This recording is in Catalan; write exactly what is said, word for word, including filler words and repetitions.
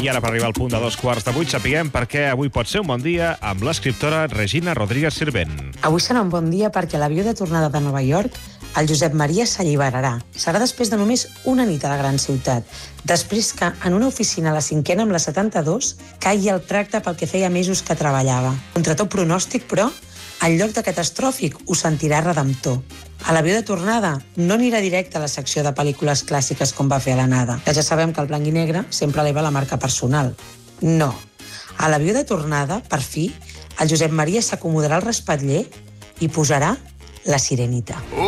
I ara, per arribar al punt de dos quarts de vuit, sapiguem per què avui pot ser un bon dia amb l'escriptora Regina Rodríguez Sirvent. Avui serà un bon dia perquè a l'avió de tornada de Nova York el Josep Maria s'alliberarà. Serà després de només una nit a la gran ciutat, després que en una oficina a la cinquena amb la setanta-dos caigui el tracte pel que feia mesos que treballava. Contra tot pronòstic, però, en lloc de catastròfic, ho sentirà redemptor. A l'avió de tornada no anirà directe a la secció de pel·lícules clàssiques com va fer a l'anada, que ja sabem que el blanc i negre sempre eleva la marca personal. No. A l'avió de tornada, per fi, el Josep Maria s'acomodarà al respatller i posarà La Sirenita.